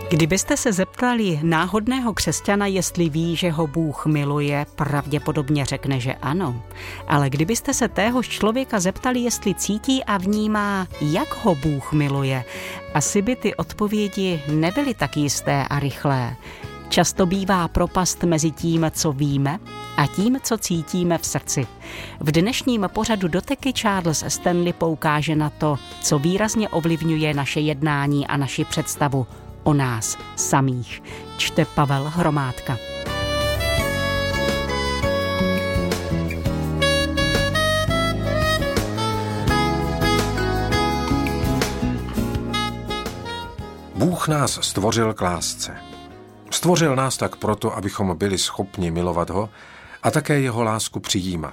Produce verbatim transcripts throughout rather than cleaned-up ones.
Kdybyste se zeptali náhodného křesťana, jestli ví, že ho Bůh miluje, pravděpodobně řekne, že ano. Ale kdybyste se téhož člověka zeptali, jestli cítí a vnímá, jak ho Bůh miluje, asi by ty odpovědi nebyly tak jisté a rychlé. Často bývá propast mezi tím, co víme, a tím, co cítíme v srdci. V dnešním pořadu Doteky Charles Stanley poukáže na to, co výrazně ovlivňuje naše jednání a naši představu o nás samých. Čte Pavel Hromádka. Bůh nás stvořil k lásce. Stvořil nás tak proto, abychom byli schopni milovat ho a také jeho lásku přijímat.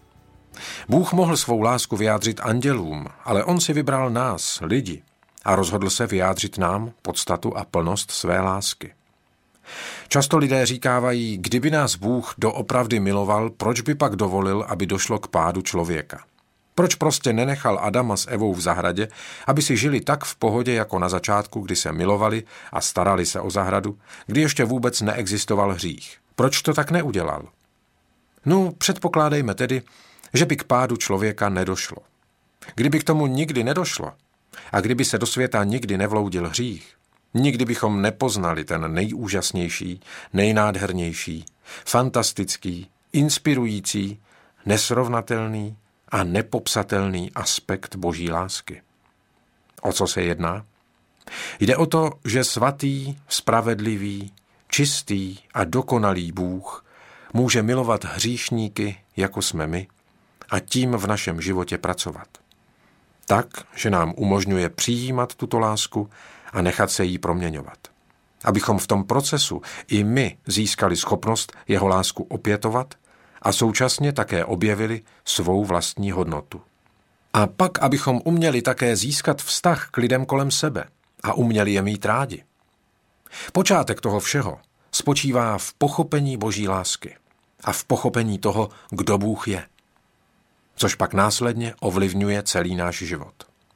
Bůh mohl svou lásku vyjádřit andělům, ale on si vybral nás, lidi, a rozhodl se vyjádřit nám podstatu a plnost své lásky. Často lidé říkávají, kdyby nás Bůh doopravdy miloval, proč by pak dovolil, aby došlo k pádu člověka? Proč prostě nenechal Adama s Evou v zahradě, aby si žili tak v pohodě jako na začátku, kdy se milovali a starali se o zahradu, kdy ještě vůbec neexistoval hřích? Proč to tak neudělal? No, předpokládejme tedy, že by k pádu člověka nedošlo. Kdyby k tomu nikdy nedošlo a kdyby se do světa nikdy nevloudil hřích, nikdy bychom nepoznali ten nejúžasnější, nejnádhernější, fantastický, inspirující, nesrovnatelný a nepopsatelný aspekt Boží lásky. O co se jedná? Jde o to, že svatý, spravedlivý, čistý a dokonalý Bůh může milovat hříšníky, jako jsme my, a tím v našem životě pracovat. Tak, že nám umožňuje přijímat tuto lásku a nechat se jí proměňovat. Abychom v tom procesu i my získali schopnost jeho lásku opětovat a současně také objevili svou vlastní hodnotu. A pak, abychom uměli také získat vztah k lidem kolem sebe a uměli je mít rádi. Počátek toho všeho spočívá v pochopení Boží lásky a v pochopení toho, kdo Bůh je, což pak následně ovlivňuje celý náš život.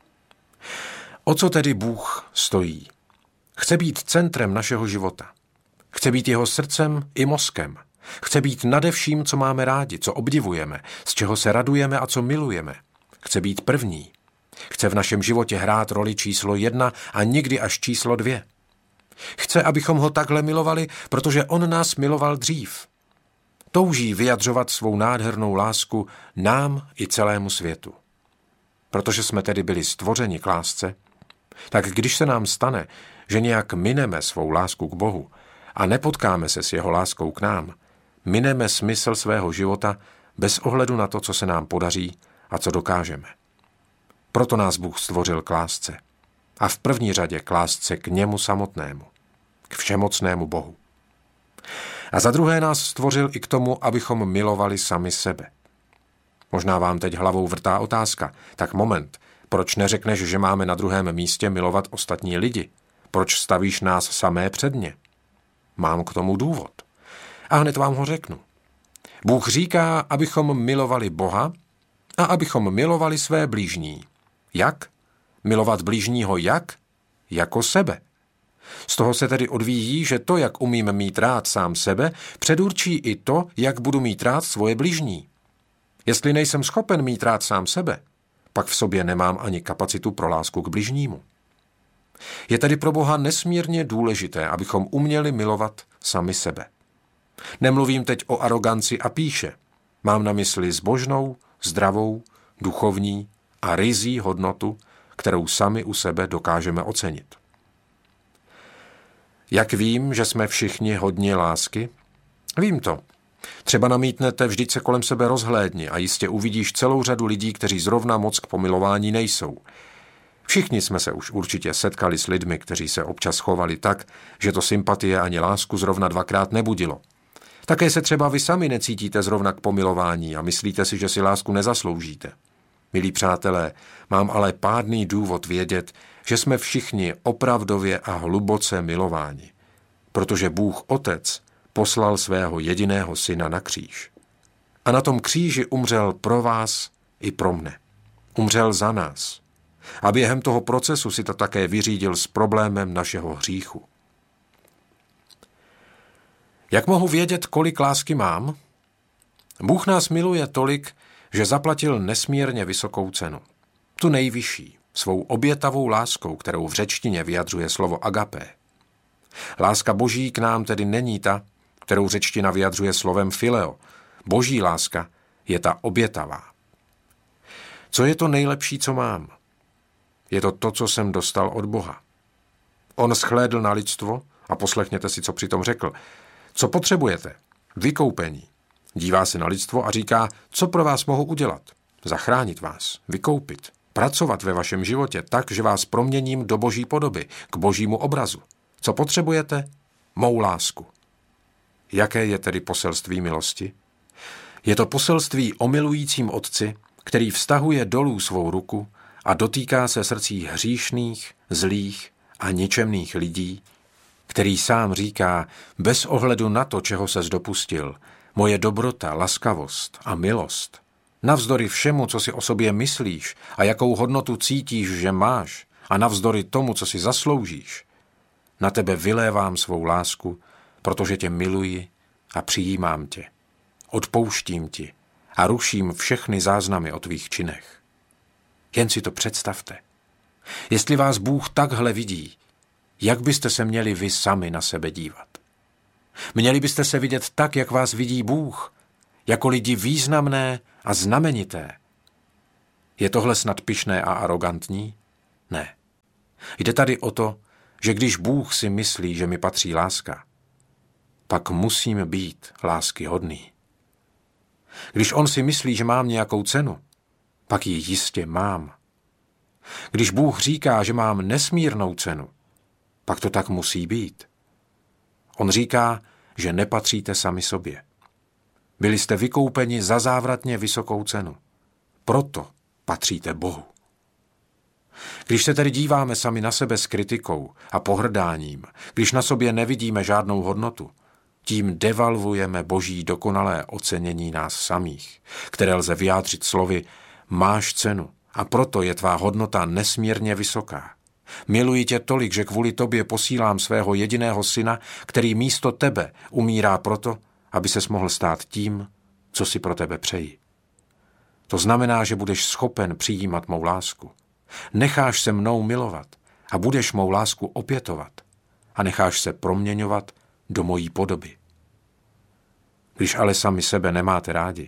O co tedy Bůh stojí? Chce být centrem našeho života. Chce být jeho srdcem i mozkem. Chce být nade vším, co máme rádi, co obdivujeme, z čeho se radujeme a co milujeme. Chce být první. Chce v našem životě hrát roli číslo jedna a nikdy až číslo dvě. Chce, abychom ho takhle milovali, protože on nás miloval dřív. Touží vyjadřovat svou nádhernou lásku nám i celému světu. Protože jsme tedy byli stvořeni k lásce, tak když se nám stane, že nějak mineme svou lásku k Bohu a nepotkáme se s jeho láskou k nám, mineme smysl svého života bez ohledu na to, co se nám podaří a co dokážeme. Proto nás Bůh stvořil k lásce. A v první řadě k lásce k němu samotnému, k všemocnému Bohu. A za druhé nás stvořil i k tomu, abychom milovali sami sebe. Možná vám teď hlavou vrtá otázka. Tak moment, proč neřekneš, že máme na druhém místě milovat ostatní lidi? Proč stavíš nás samé před ně? Mám k tomu důvod. A hned vám ho řeknu. Bůh říká, abychom milovali Boha a abychom milovali své blížní. Jak? Milovat blížního jak? Jako sebe. Z toho se tedy odvíjí, že to, jak umím mít rád sám sebe, předurčí i to, jak budu mít rád svoje bližní. Jestli nejsem schopen mít rád sám sebe, pak v sobě nemám ani kapacitu pro lásku k bližnímu. Je tedy pro Boha nesmírně důležité, abychom uměli milovat sami sebe. Nemluvím teď o aroganci a pýše. Mám na mysli zbožnou, zdravou, duchovní a ryzí hodnotu, kterou sami u sebe dokážeme ocenit. Jak vím, že jsme všichni hodni lásky? Vím to. Třeba namítnete, vždyť se kolem sebe rozhlédni a jistě uvidíš celou řadu lidí, kteří zrovna moc k pomilování nejsou. Všichni jsme se už určitě setkali s lidmi, kteří se občas chovali tak, že to sympatie ani lásku zrovna dvakrát nebudilo. Také se třeba vy sami necítíte zrovna k pomilování a myslíte si, že si lásku nezasloužíte. Milí přátelé, mám ale pádný důvod vědět, že jsme všichni opravdově a hluboce milováni, protože Bůh Otec poslal svého jediného syna na kříž. A na tom kříži umřel pro vás i pro mne. Umřel za nás. A během toho procesu si to také vyřídil s problémem našeho hříchu. Jak mohu vědět, kolik lásky mám? Bůh nás miluje tolik, že zaplatil nesmírně vysokou cenu. Tu nejvyšší, svou obětavou láskou, kterou v řečtině vyjadřuje slovo agapé. Láska Boží k nám tedy není ta, kterou řečtina vyjadřuje slovem fileo. Boží láska je ta obětavá. Co je to nejlepší, co mám? Je to to, co jsem dostal od Boha. On shlédl na lidstvo a poslechněte si, co přitom řekl. Co potřebujete? Vykoupení. Dívá se na lidstvo a říká, co pro vás mohu udělat? Zachránit vás, vykoupit, pracovat ve vašem životě tak, že vás proměním do Boží podoby, k Božímu obrazu. Co potřebujete? Mou lásku. Jaké je tedy poselství milosti? Je to poselství o milujícím Otci, který vztahuje dolů svou ruku a dotýká se srdcí hříšných, zlých a ničemných lidí, který sám říká, bez ohledu na to, čeho ses dopustil, moje dobrota, laskavost a milost, navzdory všemu, co si o sobě myslíš a jakou hodnotu cítíš, že máš, a navzdory tomu, co si zasloužíš, na tebe vylévám svou lásku, protože tě miluji a přijímám tě. Odpouštím ti a ruším všechny záznamy o tvých činech. Jen si to představte. Jestli vás Bůh takhle vidí, jak byste se měli vy sami na sebe dívat? Měli byste se vidět tak, jak vás vidí Bůh, jako lidi významné a znamenité. Je tohle snad pyšné a arrogantní? Ne. Jde tady o to, že když Bůh si myslí, že mi patří láska, pak musím být láskyhodný. Když on si myslí, že mám nějakou cenu, pak ji jistě mám. Když Bůh říká, že mám nesmírnou cenu, pak to tak musí být. On říká, že nepatříte sami sobě. Byli jste vykoupeni za závratně vysokou cenu. Proto patříte Bohu. Když se tedy díváme sami na sebe s kritikou a pohrdáním, když na sobě nevidíme žádnou hodnotu, tím devalvujeme Boží dokonalé ocenění nás samých, které lze vyjádřit slovy máš cenu a proto je tvá hodnota nesmírně vysoká. Miluji tě tolik, že kvůli tobě posílám svého jediného syna, který místo tebe umírá proto, aby ses mohl stát tím, co si pro tebe přeji. To znamená, že budeš schopen přijímat mou lásku. Necháš se mnou milovat a budeš mou lásku opětovat a necháš se proměňovat do mojí podoby. Když ale sami sebe nemáte rádi.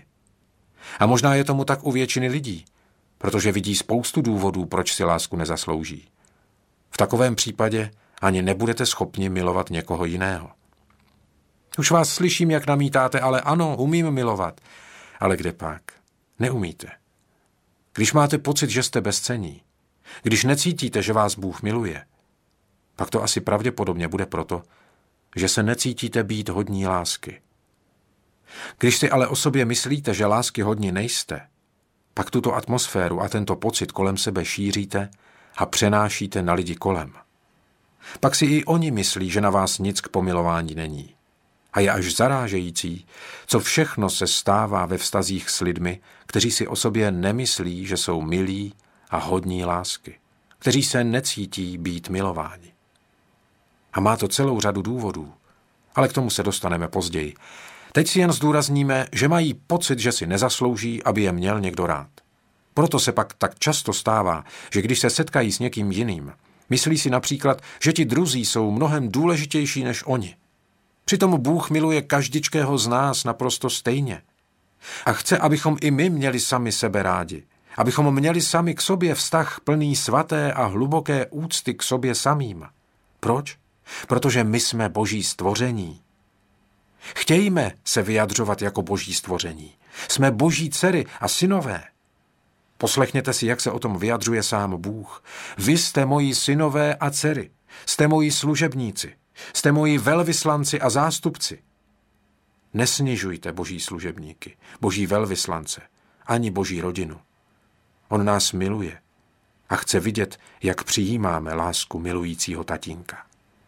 A možná je tomu tak u většiny lidí, protože vidí spoustu důvodů, proč si lásku nezaslouží. V takovém případě ani nebudete schopni milovat někoho jiného. Už vás slyším, jak namítáte, ale ano, umím milovat. Ale kde pak? Neumíte. Když máte pocit, že jste bezcenní, když necítíte, že vás Bůh miluje, pak to asi pravděpodobně bude proto, že se necítíte být hodní lásky. Když si ale o sobě myslíte, že lásky hodní nejste, pak tuto atmosféru a tento pocit kolem sebe šíříte a přenášíte na lidi kolem. Pak si i oni myslí, že na vás nic k pomilování není. A je až zarážející, co všechno se stává ve vztazích s lidmi, kteří si o sobě nemyslí, že jsou milí a hodní lásky, kteří se necítí být milováni. A má to celou řadu důvodů, ale k tomu se dostaneme později. Teď si jen zdůrazníme, že mají pocit, že si nezaslouží, aby je měl někdo rád. Proto se pak tak často stává, že když se setkají s někým jiným, myslí si například, že ti druzí jsou mnohem důležitější než oni. Přitom Bůh miluje každičkého z nás naprosto stejně. A chce, abychom i my měli sami sebe rádi. Abychom měli sami k sobě vztah plný svaté a hluboké úcty k sobě samým. Proč? Protože my jsme Boží stvoření. Chtějme se vyjadřovat jako Boží stvoření. Jsme Boží dcery a synové. Poslechněte si, jak se o tom vyjadřuje sám Bůh. Vy jste moji synové a dcery. Jste moji služebníci. Jste moji velvyslanci a zástupci. Nesnižujte Boží služebníky, Boží velvyslance, ani Boží rodinu. On nás miluje a chce vidět, jak přijímáme lásku milujícího tatínka.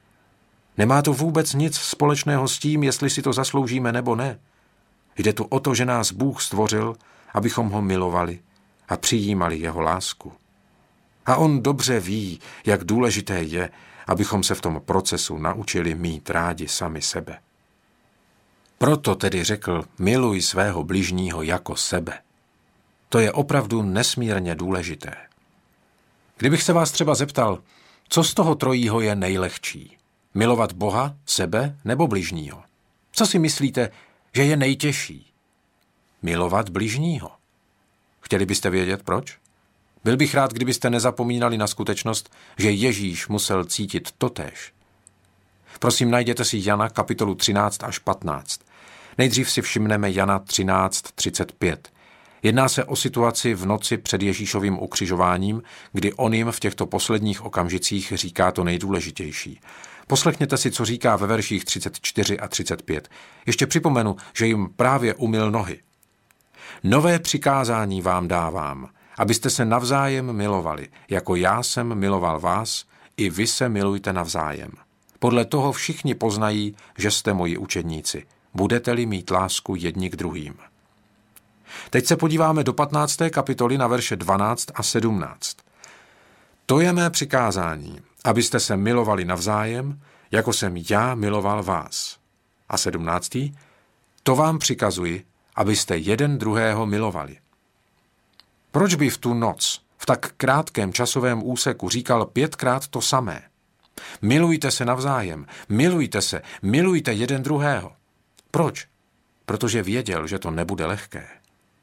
Nemá to vůbec nic společného s tím, jestli si to zasloužíme nebo ne. Jde tu o to, že nás Bůh stvořil, abychom ho milovali a přijímali jeho lásku. A on dobře ví, jak důležité je, abychom se v tom procesu naučili mít rádi sami sebe. Proto tedy řekl, miluj svého bližního jako sebe. To je opravdu nesmírně důležité. Kdybych se vás třeba zeptal, co z toho trojího je nejlehčí? Milovat Boha, sebe nebo bližního? Co si myslíte, že je nejtěžší? Milovat bližního. Chtěli byste vědět, proč? Byl bych rád, kdybyste nezapomínali na skutečnost, že Ježíš musel cítit totéž. Prosím, najděte si Jana kapitolu třináct až patnáct. Nejdřív si všimneme Jana třináct třicet pět. Jedná se o situaci v noci před Ježíšovým ukřižováním, kdy on jim v těchto posledních okamžicích říká to nejdůležitější. Poslechněte si, co říká ve verších třicet čtyři a třicet pět. Ještě připomenu, že jim právě umyl nohy. Nové přikázání vám dávám, abyste se navzájem milovali, jako já jsem miloval vás, i vy se milujte navzájem. Podle toho všichni poznají, že jste moji učedníci. Budete-li mít lásku jedni k druhým. Teď se podíváme do patnácté kapitoly na verše dvanáct a sedmnáct. To je mé přikázání, abyste se milovali navzájem, jako jsem já miloval vás. A sedmnáctý. To vám přikazuji, abyste jeden druhého milovali. Proč by v tu noc, v tak krátkém časovém úseku říkal pětkrát to samé? Milujte se navzájem, milujte se, milujte jeden druhého. Proč? Protože věděl, že to nebude lehké.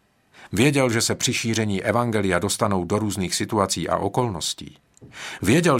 Věděl, že se při šíření evangelia dostanou do různých situací a okolností. Věděl,